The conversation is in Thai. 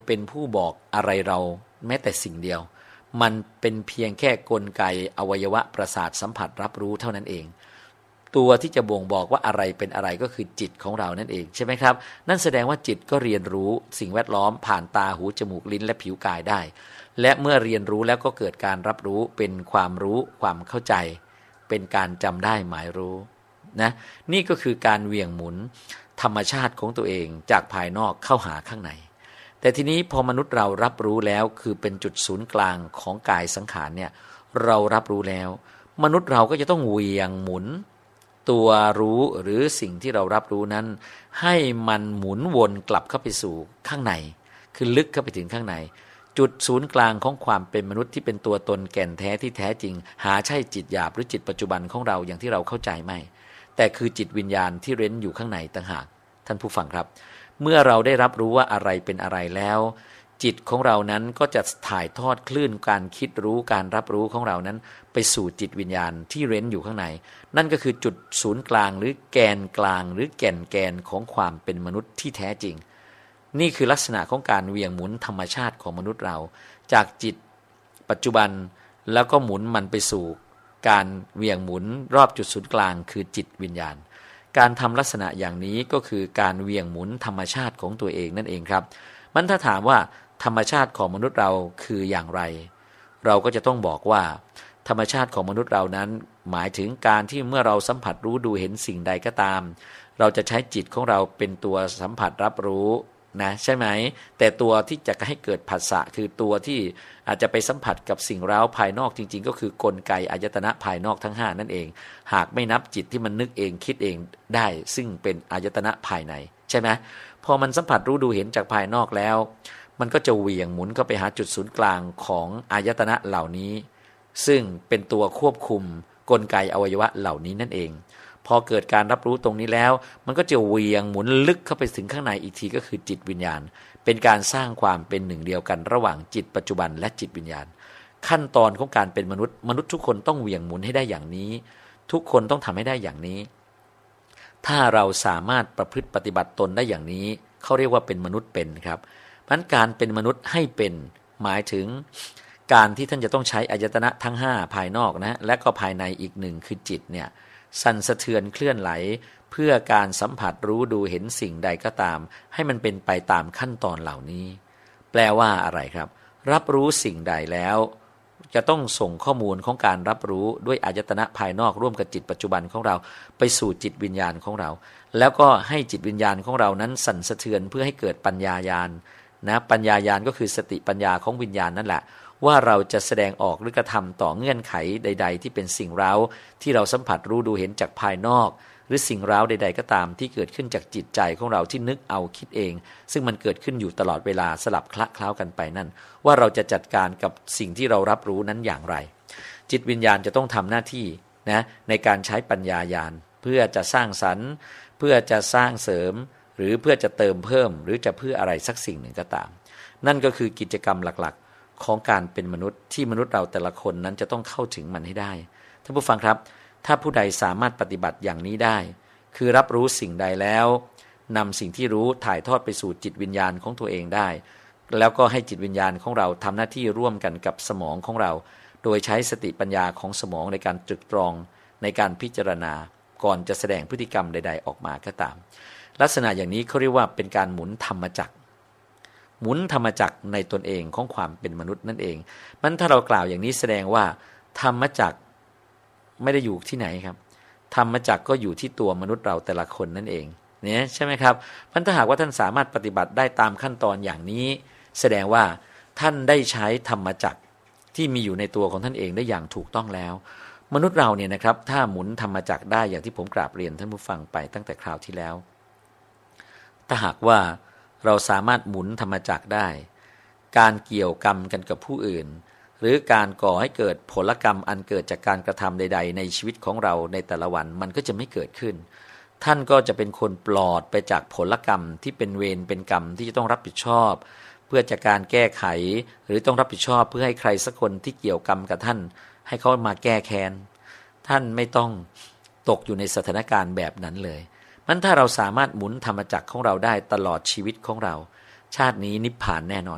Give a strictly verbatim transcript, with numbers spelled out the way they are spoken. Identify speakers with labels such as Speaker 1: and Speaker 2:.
Speaker 1: เป็นผู้บอกอะไรเราแม้แต่สิ่งเดียวมันเป็นเพียงแค่กลไกอวัยวะประสาทสัมผัสรับรู้เท่านั้นเองตัวที่จะบ่งบอกว่าอะไรเป็นอะไรก็คือจิตของเรานั่นเองใช่ไหมครับนั่นแสดงว่าจิตก็เรียนรู้สิ่งแวดล้อมผ่านตาหูจมูกลิ้นและผิวกายได้และเมื่อเรียนรู้แล้วก็เกิดการรับรู้เป็นความรู้ความเข้าใจเป็นการจำได้หมายรู้นะนี่ก็คือการเหวี่ยงหมุนธรรมชาติของตัวเองจากภายนอกเข้าหาข้างในแต่ทีนี้พอมนุษย์เรารับรู้แล้วคือเป็นจุดศูนย์กลางของกายสังขารเนี่ยเรารับรู้แล้วมนุษย์เราก็จะต้องเหวี่ยงหมุนตัวรู้หรือสิ่งที่เรารับรู้นั้นให้มันหมุนวนกลับเข้าไปสู่ข้างในคือลึกเข้าไปถึงข้างในจุดศูนย์กลางของความเป็นมนุษย์ที่เป็นตัวตนแก่นแท้ที่แท้จริงหาใช่จิตหยาบหรือจิตปัจจุบันของเราอย่างที่เราเข้าใจไม่แต่คือจิตวิญญาณที่เร้นอยู่ข้างในต่างหากท่านผู้ฟังครับเมื่อเราได้รับรู้ว่าอะไรเป็นอะไรแล้วจิตของเรานั้นก็จะถ่ายทอดคลื่นการคิดรู้การรับรู้ของเรานั้นไปสู่จิตวิญญาณที่เร้นอยู่ข้างในนั่นก็คือจุดศูนย์กลางหรือแกนกลางหรือแก่นแกนของความเป็นมนุษย์ที่แท้จริงนี่คือลักษณะของการเหวี่ยงหมุนธรรมชาติของมนุษย์เราจากจิตปัจจุบันแล้วก็หมุนมันไปสู่การเหวี่ยงหมุนรอบจุดศูนย์กลางคือจิตวิญญาณการทำลักษณะอย่างนี้ก็คือการเหวี่ยงหมุนธรรมชาติของตัวเองนั่นเองครับมันถ้าถามว่าธรรมชาติของมนุษย์เราคืออย่างไรเราก็จะต้องบอกว่าธรรมชาติของมนุษย์เรานั้นหมายถึงการที่เมื่อเราสัมผัสรู้ดูเห็นสิ่งใดก็ตามเราจะใช้จิตของเราเป็นตัวสัมผัสรับรู้นะใช่ไหมแต่ตัวที่จะให้เกิดผัสสะคือตัวที่อาจจะไปสัมผัสกับสิ่งเร้าภายนอกจริงๆก็คือกลไกอายตนะภายนอกทั้งห้านั่นเองหากไม่นับจิตที่มันนึกเองคิดเองได้ซึ่งเป็นอายตนะภายในใช่ไหมพอมันสัมผัสรู้ดูเห็นจากภายนอกแล้วมันก็จะเหวี่ยงหมุนเข้าไปหาจุดศูนย์กลางของอายตนะเหล่านี้ซึ่งเป็นตัวควบคุมกลไกอวัยวะเหล่านี้นั่นเองพอเกิดการรับรู้ตรงนี้แล้วมันก็จะเหวี่ยงหมุนลึกเข้าไปถึงข้างในอีกทีก็คือจิตวิญญาณเป็นการสร้างความเป็นหนึ่งเดียวกันระหว่างจิตปัจจุบันและจิตวิญญาณขั้นตอนของการเป็นมนุษย์มนุษย์ทุกคนต้องเหวี่ยงหมุนให้ได้อย่างนี้ทุกคนต้องทำให้ได้อย่างนี้ถ้าเราสามารถประพฤติปฏิบัติตนได้อย่างนี้เขาเรียกว่าเป็นมนุษย์เป็นครับเพราะฉะนั้นการเป็นมนุษย์ให้เป็นหมายถึงการที่ท่านจะต้องใช้อายตนะทั้งห้าภายนอกนะและก็ภายในอีกหนึ่งคือจิตเนี่ยสั่นสะเทือนเคลื่อนไหลเพื่อการสัมผัสรู้ดูเห็นสิ่งใดก็ตามให้มันเป็นไปตามขั้นตอนเหล่านี้แปลว่าอะไรครับรับรู้สิ่งใดแล้วจะต้องส่งข้อมูลของการรับรู้ด้วยอายตนะภายนอกร่วมกับจิตปัจจุบันของเราไปสู่จิตวิญญาณของเราแล้วก็ให้จิตวิญญาณของเรานั้นสั่นสะเทือนเพื่อให้เกิดปัญญาญาณนะปัญญาญาณก็คือสติปัญญาของวิญญาณนั่นแหละว่าเราจะแสดงออกหรือกระทำต่อเงื่อนไขใดๆที่เป็นสิ่งเร้าที่เราสัมผัสรู้ดูเห็นจากภายนอกหรือสิ่งเร้าใดๆก็ตามที่เกิดขึ้นจากจิตใจของเราที่นึกเอาคิดเองซึ่งมันเกิดขึ้นอยู่ตลอดเวลาสลับคละเคล้ากันไปนั่นว่าเราจะจัดการกับสิ่งที่เรารับรู้นั้นอย่างไรจิตวิญญาณจะต้องทำหน้าที่นะในการใช้ปัญญาญาณเพื่อจะสร้างสรรค์เพื่อจะสร้างเสริมหรือเพื่อจะเติมเพิ่มหรือจะเพื่ออะไรสักสิ่งหนึ่งก็ตามนั่นก็คือกิจกรรมหลักๆของการเป็นมนุษย์ที่มนุษย์เราแต่ละคนนั้นจะต้องเข้าถึงมันให้ได้ท่านผู้ฟังครับถ้าผู้ใดสามารถปฏิบัติอย่างนี้ได้คือรับรู้สิ่งใดแล้วนำสิ่งที่รู้ถ่ายทอดไปสู่จิตวิญญาณของตัวเองได้แล้วก็ให้จิตวิญญาณของเราทำหน้าที่ร่วมกันกับสมองของเราโดยใช้สติปัญญาของสมองในการตรึกตรองในการพิจารณาก่อนจะแสดงพฤติกรรมใดๆออกมาก็ตามลักษณะอย่างนี้เขาเรียกว่าเป็นการหมุนธรรมจักรหมุนธรรมจักรในตนเองของความเป็นมนุษย์นั่นเองมันถ้าเรากล่าวอย่างนี้แสดงว่าธรรมจักรไม่ได้อยู่ที่ไหนครับธรรมจักรก็อยู่ที่ตัวมนุษย์เราแต่ละคนนั่นเองเนี่ยใช่ไหมครับเพราะถ้าหากว่าท่านสามารถปฏิบัติได้ตามขั้นตอนอย่างนี้แสดงว่าท่านได้ใช้ธรรมจักรที่มีอยู่ในตัวของท่านเองได้อย่างถูกต้องแล้วมนุษย์เราเนี่ยนะครับถ้าหมุนธรรมจักรได้อย่างที่ผมกราบเรียนท่านผู้ฟังไปตั้งแต่คราวที่แล้วถ้าหากว่าเราสามารถหมุนธรรมจักรได้การเกี่ยวกรรมกันกับผู้อื่นหรือการก่อให้เกิดผลกรรมอันเกิดจากการกระทำใดๆในชีวิตของเราในแต่ละวันมันก็จะไม่เกิดขึ้นท่านก็จะเป็นคนปลอดไปจากผลกรรมที่เป็นเวรเป็นกรรมที่จะต้องรับผิดชอบเพื่อจากการแก้ไขหรือต้องรับผิดชอบเพื่อให้ใครสักคนที่เกี่ยวกรรมกับท่านให้เขามาแก้แค้นท่านไม่ต้องตกอยู่ในสถานการณ์แบบนั้นเลยมันถ้าเราสามารถหมุนธรรมจักรของเราได้ตลอดชีวิตของเราชาตินี้นิพพานแน่นอน